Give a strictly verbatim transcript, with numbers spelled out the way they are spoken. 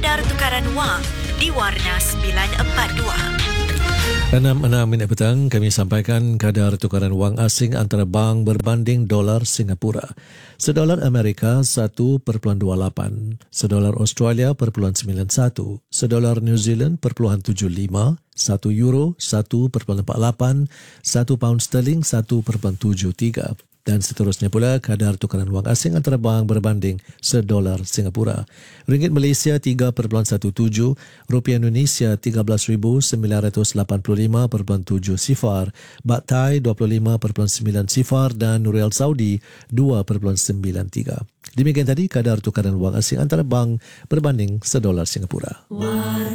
kadar tukaran wang di Warna sembilan empat dua. enam enam minit petang, kami sampaikan kadar tukaran wang asing antara bank berbanding dolar Singapura. Sedolar Amerika satu perpuluhan dua lapan, sedolar Australia perpuluhan sembilan satu, sedolar New Zealand perpuluhan tujuh lima, satu euro satu perpuluhan empat lapan, satu pound sterling satu perpuluhan tujuh tiga. Dan seterusnya pula kadar tukaran wang asing antara bank berbanding sedolar Singapura. Ringgit Malaysia tiga perpuluhan satu tujuh, Rupiah Indonesia tiga belas ribu sembilan ratus lapan puluh lima perpuluhan tujuh sifar, Baht Thai dua puluh lima perpuluhan sembilan sifar dan Rial Saudi dua perpuluhan sembilan tiga. Demikian tadi kadar tukaran wang asing antara bank berbanding sedolar Singapura.